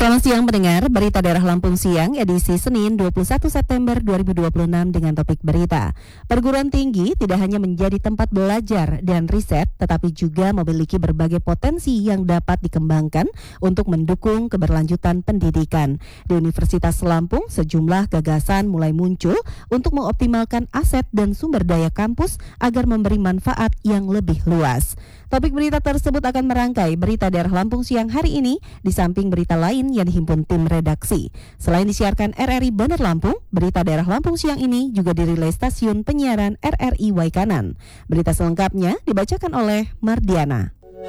Selamat siang pendengar, berita daerah Lampung siang edisi Senin 21 September 2026 dengan topik berita. Perguruan tinggi tidak hanya menjadi tempat belajar dan riset, tetapi juga memiliki berbagai potensi yang dapat dikembangkan untuk mendukung keberlanjutan pendidikan. Di Universitas Lampung, sejumlah gagasan mulai muncul untuk mengoptimalkan aset dan sumber daya kampus agar memberi manfaat yang lebih luas. Topik berita tersebut akan merangkai berita daerah Lampung siang hari ini di samping berita lain yang dihimpun tim redaksi. Selain disiarkan RRI Bandar Lampung, berita daerah Lampung siang ini juga dirilai stasiun penyiaran RRI Waikanan. Berita selengkapnya dibacakan oleh Mardiana.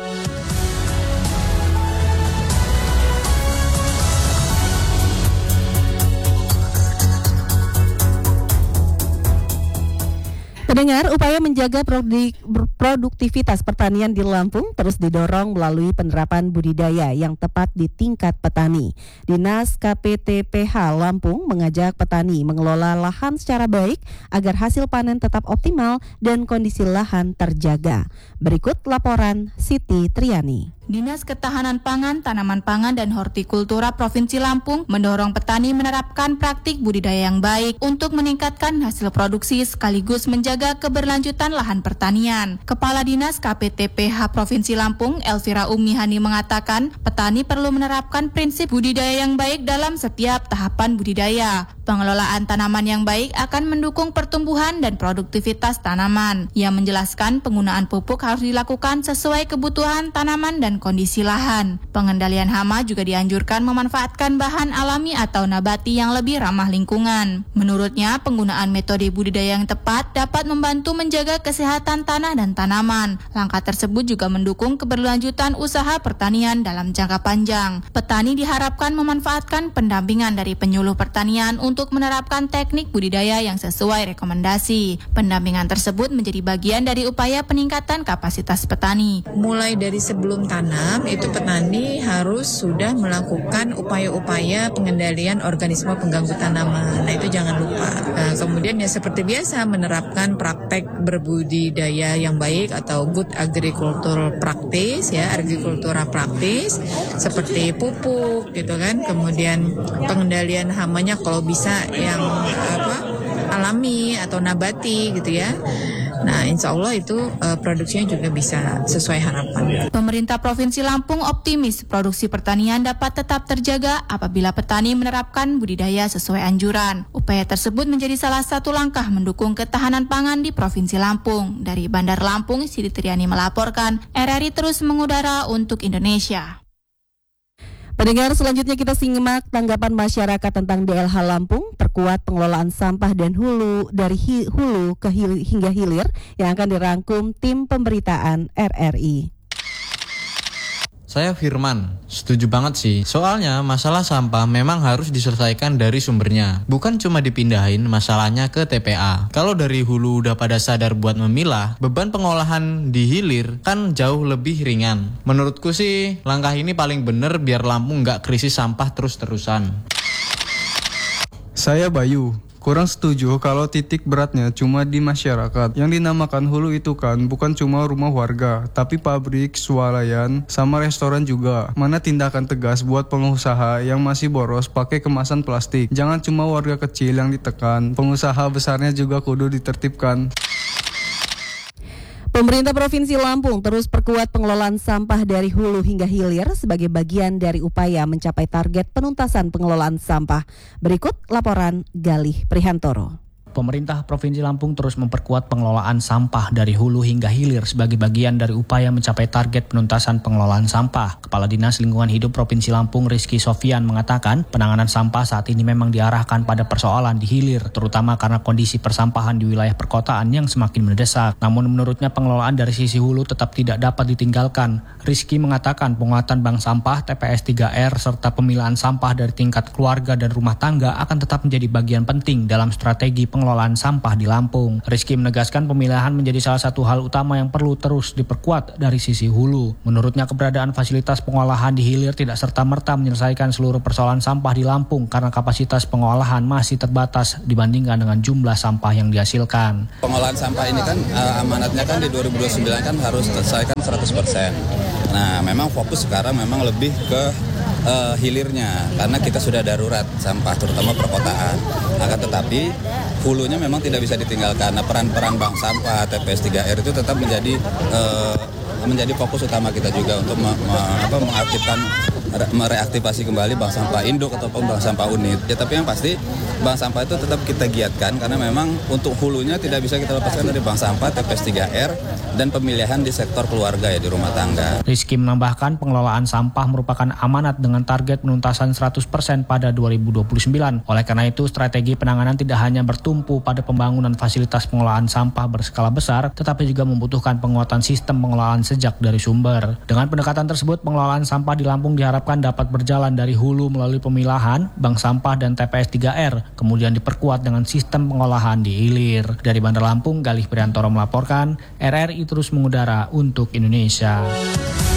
Pendengar, upaya menjaga produktivitas pertanian di Lampung terus didorong melalui penerapan budidaya yang tepat di tingkat petani. Dinas KPTPH Lampung mengajak petani mengelola lahan secara baik agar hasil panen tetap optimal dan kondisi lahan terjaga. Berikut laporan Siti Triani. Dinas Ketahanan Pangan, Tanaman Pangan, dan Hortikultura Provinsi Lampung mendorong petani menerapkan praktik budidaya yang baik untuk meningkatkan hasil produksi sekaligus menjaga keberlanjutan lahan pertanian. Kepala Dinas KPTPH Provinsi Lampung, Elvira Umihani mengatakan, petani perlu menerapkan prinsip budidaya yang baik dalam setiap tahapan budidaya. Pengelolaan tanaman yang baik akan mendukung pertumbuhan dan produktivitas tanaman. Ia menjelaskan penggunaan pupuk harus dilakukan sesuai kebutuhan tanaman dan kondisi lahan. Pengendalian hama juga dianjurkan memanfaatkan bahan alami atau nabati yang lebih ramah lingkungan. Menurutnya, penggunaan metode budidaya yang tepat dapat membantu menjaga kesehatan tanah dan tanaman. Langkah tersebut juga mendukung keberlanjutan usaha pertanian dalam jangka panjang. Petani diharapkan memanfaatkan pendampingan dari penyuluh pertanian untuk menerapkan teknik budidaya yang sesuai rekomendasi. Pendampingan tersebut menjadi bagian dari upaya peningkatan kapasitas petani. Mulai dari sebelum tanam, itu petani harus sudah melakukan upaya-upaya pengendalian organisme pengganggu tanaman. Nah, itu jangan lupa. Nah, kemudian ya seperti biasa menerapkan praktek berbudidaya yang baik atau good agricultural practice, ya, agrikultura praktis seperti pupuk gitu kan. Kemudian pengendalian hamanya kalau bisa yang alami atau nabati gitu ya. Nah, insya Allah itu produksinya juga bisa sesuai harapan. Pemerintah Provinsi Lampung optimis produksi pertanian dapat tetap terjaga apabila petani menerapkan budidaya sesuai anjuran. Upaya tersebut menjadi salah satu langkah mendukung ketahanan pangan di Provinsi Lampung. Dari Bandar Lampung, Siti Triani melaporkan, RRI terus mengudara untuk Indonesia. Pendengar, selanjutnya kita simak tanggapan masyarakat tentang DLH Lampung, perkuat pengelolaan sampah dan hulu dari hulu ke hingga hilir yang akan dirangkum tim pemberitaan RRI. Saya Firman, setuju banget sih. Soalnya masalah sampah memang harus diselesaikan dari sumbernya. Bukan cuma dipindahin masalahnya ke TPA. Kalau dari hulu udah pada sadar buat memilah, beban pengolahan di hilir kan jauh lebih ringan. Menurutku sih, langkah ini paling bener biar Lampung nggak krisis sampah terus-terusan. Saya Bayu. Kurang setuju kalau titik beratnya cuma di masyarakat. Yang dinamakan hulu itu kan bukan cuma rumah warga, tapi pabrik, swalayan, sama restoran juga. Mana tindakan tegas buat pengusaha yang masih boros pakai kemasan plastik. Jangan cuma warga kecil yang ditekan, pengusaha besarnya juga kudu ditertibkan. Pemerintah Provinsi Lampung terus perkuat pengelolaan sampah dari hulu hingga hilir sebagai bagian dari upaya mencapai target penuntasan pengelolaan sampah. Berikut laporan Galih Prihantoro. Pemerintah Provinsi Lampung terus memperkuat pengelolaan sampah dari hulu hingga hilir sebagai bagian dari upaya mencapai target penuntasan pengelolaan sampah. Kepala Dinas Lingkungan Hidup Provinsi Lampung, Rizky Sofian, mengatakan penanganan sampah saat ini memang diarahkan pada persoalan di hilir, terutama karena kondisi persampahan di wilayah perkotaan yang semakin mendesak. Namun menurutnya pengelolaan dari sisi hulu tetap tidak dapat ditinggalkan. Rizky mengatakan penguatan bank sampah, TPS 3R, serta pemilahan sampah dari tingkat keluarga dan rumah tangga akan tetap menjadi bagian penting dalam strategi pengelolaan sampah di Lampung. Rizky menegaskan pemilahan menjadi salah satu hal utama yang perlu terus diperkuat dari sisi hulu. Menurutnya keberadaan fasilitas pengolahan di hilir tidak serta-merta menyelesaikan seluruh persoalan sampah di Lampung karena kapasitas pengolahan masih terbatas dibandingkan dengan jumlah sampah yang dihasilkan. Pengolahan sampah ini kan amanatnya kan di 2029 kan harus selesaikan 100%. Nah, memang fokus sekarang memang lebih ke hilirnya, karena kita sudah darurat sampah, terutama perkotaan. Akan tetapi hulunya memang tidak bisa ditinggalkan. Nah, peran-peran bank sampah TPS 3R itu tetap menjadi fokus utama kita juga untuk mereaktivasi kembali bank sampah induk ataupun bank sampah unit. Ya, tapi yang pasti bank sampah itu tetap kita giatkan karena memang untuk hulunya tidak bisa kita lepaskan dari bank sampah TPS 3R dan pemilihan di sektor keluarga ya, di rumah tangga. Rizky menambahkan pengelolaan sampah merupakan amanat dengan target penuntasan 100% pada 2029. Oleh karena itu, strategi penanganan tidak hanya bertumpu pada pembangunan fasilitas pengelolaan sampah berskala besar, tetapi juga membutuhkan penguatan sistem pengelolaan sejak dari sumber. Dengan pendekatan tersebut, pengelolaan sampah di Lampung diharapkan dapat berjalan dari hulu melalui pemilahan, bank sampah dan TPS 3R, kemudian diperkuat dengan sistem pengolahan di hilir. Dari Bandar Lampung, Galih Priantoro melaporkan, RRI terus mengudara untuk Indonesia.